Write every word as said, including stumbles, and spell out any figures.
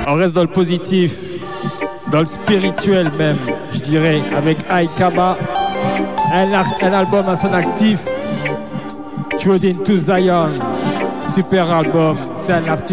On reste dans le positif, dans le spirituel même, je dirais, avec Aikaba, un, un album à son actif, True into Zion, super album, c'est un artiste